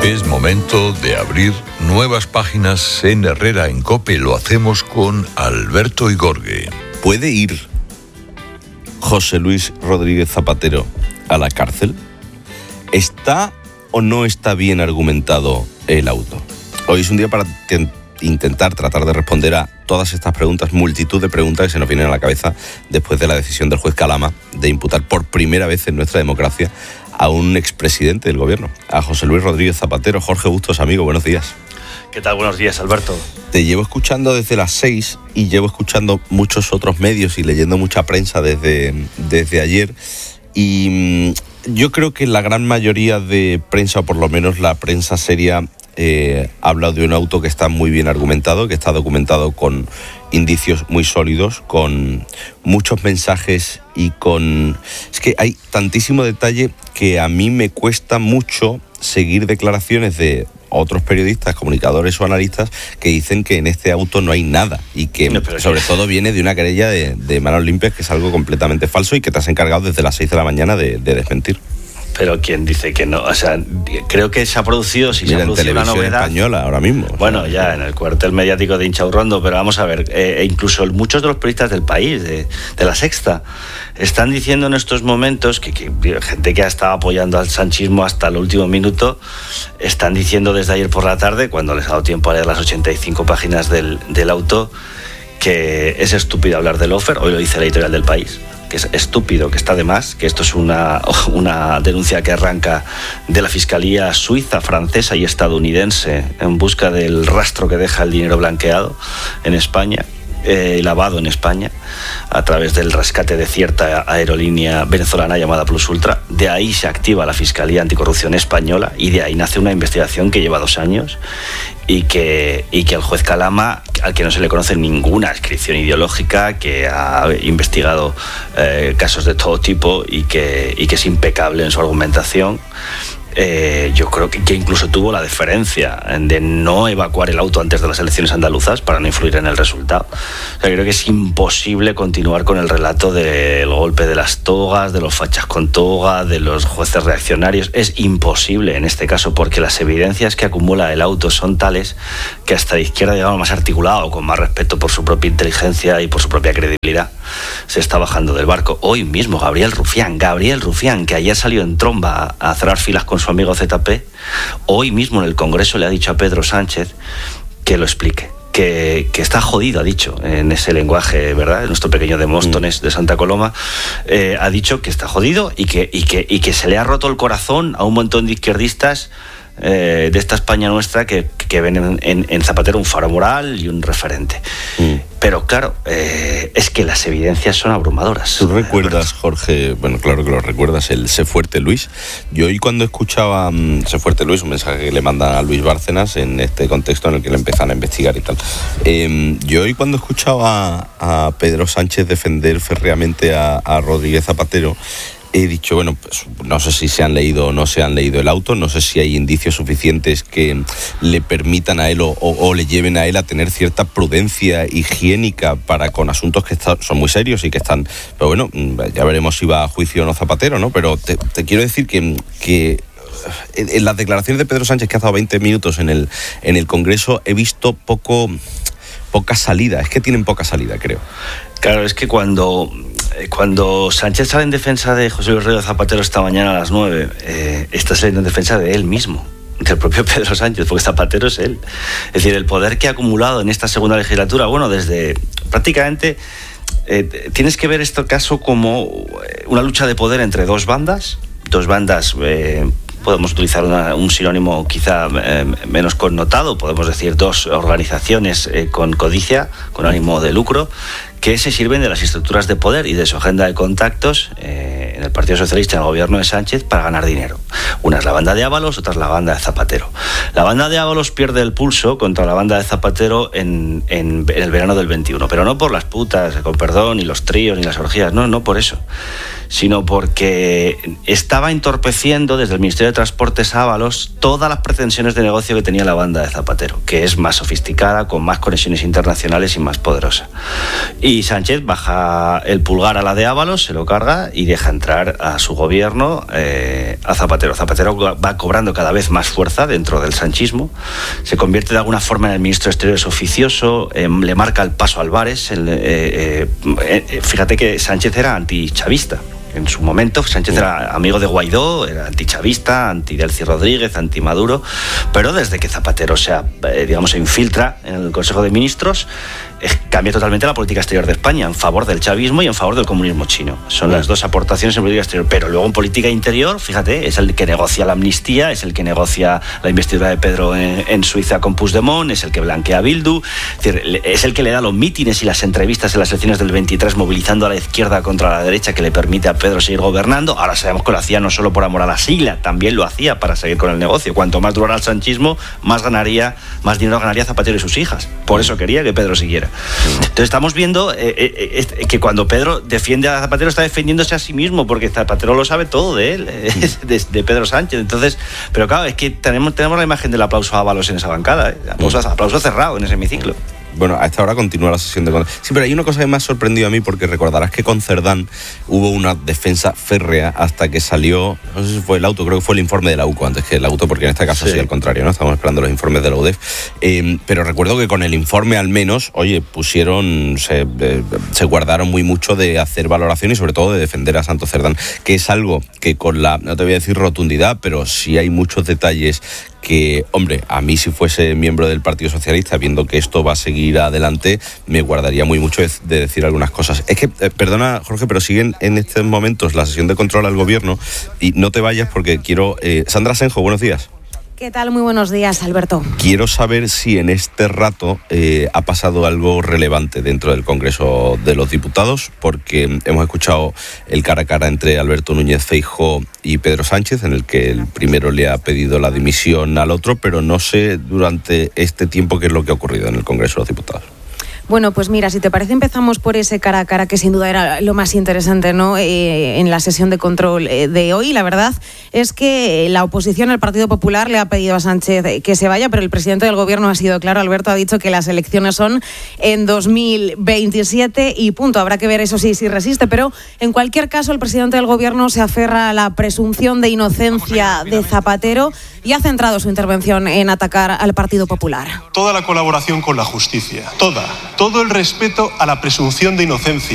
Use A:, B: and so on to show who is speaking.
A: Es momento de abrir nuevas páginas en Herrera en COPE. Lo hacemos con Alberto Igorgue.
B: ¿Puede ir José Luis Rodríguez Zapatero a la cárcel? ¿Está o no está bien argumentado el auto? Hoy es un día para intentar tratar de responder a todas estas preguntas, multitud de preguntas que se nos vienen a la cabeza después de la decisión del juez Calama de imputar por primera vez en nuestra democracia a un expresidente del gobierno, a José Luis Rodríguez Zapatero. Jorge Bustos, amigo, buenos días.
C: ¿Qué tal? Buenos días, Alberto.
B: Te llevo escuchando desde las 6 y llevo escuchando muchos otros medios y leyendo mucha prensa desde ayer. Y yo creo que la gran mayoría de prensa, o por lo menos la prensa seria, ha hablado de un auto que está muy bien argumentado, que está documentado con indicios muy sólidos, con muchos mensajes y con... Es que hay tantísimo detalle que a mí me cuesta mucho seguir declaraciones de otros periodistas, comunicadores o analistas que dicen que en este auto no hay nada y que sobre todo viene de una querella de manos limpias, que es algo completamente falso y que te has encargado desde las 6 de la mañana de desmentir.
C: Pero ¿quién dice que no? O sea, creo que se ha producido, si se ha producido una novedad
B: española ahora mismo.
C: Bueno, ya en el cuartel mediático de Inchaurrondo, pero vamos a ver, incluso muchos de los periodistas del país, de La Sexta, están diciendo en estos momentos que gente que ha estado apoyando al sanchismo hasta el último minuto, están diciendo desde ayer por la tarde, cuando les ha dado tiempo a leer las 85 páginas del auto, que es estúpido hablar del Lofer. Hoy lo dice la editorial del País, que es estúpido, que está de más, que esto es una denuncia que arranca de la Fiscalía suiza, francesa y estadounidense en busca del rastro que deja el dinero blanqueado en España, lavado en España, a través del rescate de cierta aerolínea venezolana llamada Plus Ultra. De ahí se activa la Fiscalía Anticorrupción Española y de ahí nace una investigación que lleva 2 años y que el juez Calama, al que no se le conoce ninguna adscripción ideológica, que ha investigado casos de todo tipo y que es impecable en su argumentación, yo creo que incluso tuvo la deferencia de no evacuar el auto antes de las elecciones andaluzas para no influir en el resultado. O sea, creo que es imposible continuar con el relato del golpe de las togas, de los fachas con toga, de los jueces reaccionarios. Es imposible en este caso, porque las evidencias que acumula el auto son tales que hasta la izquierda, digamos, más articulado, con más respeto por su propia inteligencia y por su propia credibilidad, se está bajando del barco. Hoy mismo Gabriel Rufián, que ayer salió en tromba a cerrar filas con su amigo ZP, hoy mismo en el Congreso le ha dicho a Pedro Sánchez que lo explique, que está jodido, ha dicho, en ese lenguaje, ¿verdad? Nuestro pequeño Demóstenes de Santa Coloma, ha dicho que está jodido y que se le ha roto el corazón a un montón de izquierdistas de esta España nuestra que ven en Zapatero un faro moral y un referente. Pero claro, es que las evidencias son abrumadoras.
B: ¿Tú recuerdas, Jorge? Bueno, claro que lo recuerdas, el Sé Fuerte Luis. Yo hoy cuando escuchaba Sé Fuerte Luis, un mensaje que le mandan a Luis Bárcenas en este contexto en el que le empiezan a investigar y tal, yo hoy cuando escuchaba a Pedro Sánchez defender férreamente a Rodríguez Zapatero, he dicho, bueno, pues no sé si se han leído o no se han leído el auto, no sé si hay indicios suficientes que le permitan a él o le lleven a él a tener cierta prudencia higiénica para con asuntos que son muy serios y que están... Pero bueno, ya veremos si va a juicio o no Zapatero, ¿no? Pero te quiero decir que en las declaraciones de Pedro Sánchez, que ha estado 20 minutos en el Congreso, he visto poca salida. Es que tienen poca salida, creo.
C: Claro, es que cuando Sánchez sale en defensa de José Luis Rodríguez Zapatero esta mañana a las 9, está saliendo en defensa de él mismo, del propio Pedro Sánchez, porque Zapatero es él. Es decir, el poder que ha acumulado en esta segunda legislatura, bueno, desde prácticamente... tienes que ver este caso como una lucha de poder entre dos bandas, podemos utilizar un sinónimo quizá menos connotado, podemos decir dos organizaciones con codicia, con ánimo de lucro, que se sirven de las estructuras de poder y de su agenda de contactos en el Partido Socialista, en el gobierno de Sánchez, para ganar dinero. Una es la banda de Ábalos, otra es la banda de Zapatero. La banda de Ábalos pierde el pulso contra la banda de Zapatero en el verano del 21, pero no por las putas, con perdón, ni los tríos, ni las orgías, no por eso, sino porque estaba entorpeciendo desde el Ministerio de Transportes Ábalos todas las pretensiones de negocio que tenía la banda de Zapatero, que es más sofisticada, con más conexiones internacionales y más poderosa. Y Sánchez baja el pulgar a la de Ábalos, se lo carga y deja entrar a su gobierno a Zapatero. Zapatero va cobrando cada vez más fuerza dentro del sanchismo, se convierte de alguna forma en el ministro de Exteriores oficioso, le marca el paso a Álvarez. Fíjate que Sánchez era antichavista. En su momento, Sánchez era amigo de Guaidó, era antichavista, anti-Delcy Rodríguez, anti-Maduro, pero desde que Zapatero se infiltra en el Consejo de Ministros, cambia totalmente la política exterior de España en favor del chavismo y en favor del comunismo chino. Son las dos aportaciones en política exterior. Pero luego en política interior, fíjate, es el que negocia la amnistía, es el que negocia la investidura de Pedro en Suiza con Puigdemont, es el que blanquea a Bildu, es el que le da los mítines y las entrevistas en las elecciones del 23 movilizando a la izquierda contra la derecha, que le permite a Pedro seguir gobernando. Ahora sabemos que lo hacía no solo por amor a la sigla, también lo hacía para seguir con el negocio. Cuanto más durara el sanchismo, más dinero ganaría Zapatero y sus hijas. Por eso quería que Pedro siguiera. Entonces estamos viendo que cuando Pedro defiende a Zapatero está defendiéndose a sí mismo, porque Zapatero lo sabe todo de él, de Pedro Sánchez. Entonces, pero claro, es que tenemos la imagen del aplauso a Ábalos en esa bancada, aplauso cerrado en ese hemiciclo.
B: Bueno, a esta hora continúa la sesión de control. Sí, pero hay una cosa que me ha sorprendido a mí, porque recordarás que con Cerdán hubo una defensa férrea hasta que salió, no sé si fue el auto, creo que fue el informe de la UCO antes que el auto, porque en este caso sí al contrario, ¿no? Estamos esperando los informes de la UDEF. Pero recuerdo que con el informe al menos, se guardaron muy mucho de hacer valoración y sobre todo de defender a Santos Cerdán, que es algo que con no te voy a decir rotundidad, pero sí hay muchos detalles que, hombre, a mí si fuese miembro del Partido Socialista, viendo que esto va a seguir adelante, me guardaría muy mucho de decir algunas cosas. Es que, perdona Jorge, pero siguen en estos momentos la sesión de control al gobierno y no te vayas porque quiero... Sandra Senjo, buenos días.
D: ¿Qué tal? Muy buenos días, Alberto.
B: Quiero saber si en este rato ha pasado algo relevante dentro del Congreso de los Diputados, porque hemos escuchado el cara a cara entre Alberto Núñez Feijóo y Pedro Sánchez, en el que el primero le ha pedido la dimisión al otro, pero no sé durante este tiempo qué es lo que ha ocurrido en el Congreso de los Diputados.
D: Bueno, pues mira, si te parece empezamos por ese cara a cara que sin duda era lo más interesante, ¿no? En la sesión de control de hoy. La verdad es que la oposición, el Partido Popular, le ha pedido a Sánchez que se vaya, pero el presidente del gobierno ha sido claro. Alberto ha dicho que las elecciones son en 2027 y punto. Habrá que ver eso sí, si resiste, pero en cualquier caso el presidente del gobierno se aferra a la presunción de inocencia de Zapatero y ha centrado su intervención en atacar al Partido Popular.
E: Toda la colaboración con la justicia, todo el respeto a la presunción de inocencia.